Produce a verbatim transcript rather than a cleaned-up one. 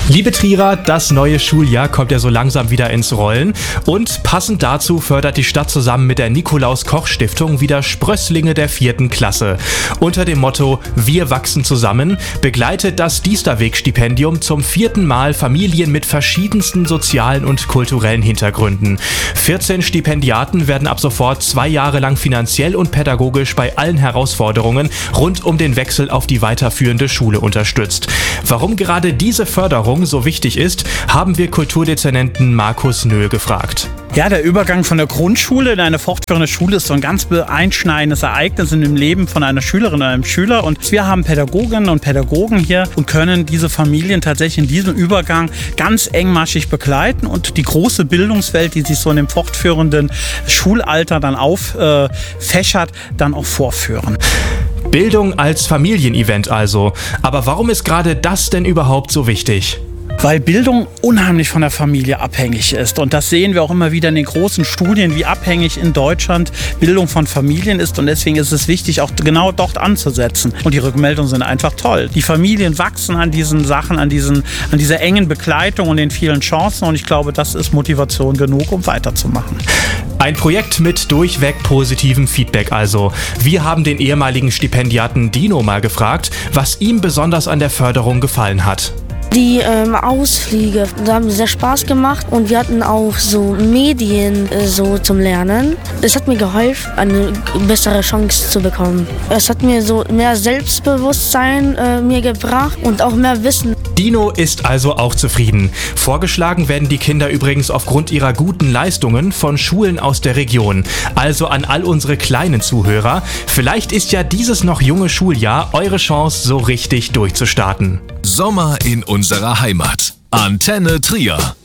Liebe Trierer, das neue Schuljahr kommt ja so langsam wieder ins Rollen und passend dazu fördert die Stadt zusammen mit der Nikolaus-Koch-Stiftung wieder Sprösslinge der vierten Klasse. Unter dem Motto Wir wachsen zusammen begleitet das Diesterweg-Stipendium zum vierten Mal Familien mit verschiedensten sozialen und kulturellen Hintergründen. vierzehn Stipendiaten werden ab sofort zwei Jahre lang finanziell und pädagogisch bei allen Herausforderungen rund um den Wechsel auf die weiterführende Schule unterstützt. Warum gerade diese Förderung so wichtig ist, haben wir Kulturdezernenten Markus Nöhl gefragt. Ja, der Übergang von der Grundschule in eine fortführende Schule ist so ein ganz einschneidendes Ereignis in dem Leben von einer Schülerin oder einem Schüler. Und wir haben Pädagoginnen und Pädagogen hier und können diese Familien tatsächlich in diesem Übergang ganz engmaschig begleiten und die große Bildungswelt, die sich so in dem fortführenden Schulalter dann auffächert, dann auch vorführen. Bildung als Familienevent also. Aber warum ist gerade das denn überhaupt so wichtig? Weil Bildung unheimlich von der Familie abhängig ist. Und das sehen wir auch immer wieder in den großen Studien, wie abhängig in Deutschland Bildung von Familien ist. Und deswegen ist es wichtig, auch genau dort anzusetzen. Und die Rückmeldungen sind einfach toll. Die Familien wachsen an diesen Sachen, an, diesen, an dieser engen Begleitung und den vielen Chancen. Und ich glaube, das ist Motivation genug, um weiterzumachen. Ein Projekt mit durchweg positivem Feedback also. Wir haben den ehemaligen Stipendiaten Dino mal gefragt, was ihm besonders an der Förderung gefallen hat. Die ähm, Ausflüge, da haben sehr Spaß gemacht und wir hatten auch so Medien äh, so zum Lernen. Es hat mir geholfen, eine bessere Chance zu bekommen. Es hat mir so mehr Selbstbewusstsein äh, mir gebracht und auch mehr Wissen. Dino ist also auch zufrieden. Vorgeschlagen werden die Kinder übrigens aufgrund ihrer guten Leistungen von Schulen aus der Region. Also an all unsere kleinen Zuhörer, vielleicht ist ja dieses noch junge Schuljahr eure Chance, so richtig durchzustarten. Sommer in unserer Heimat. Antenne Trier.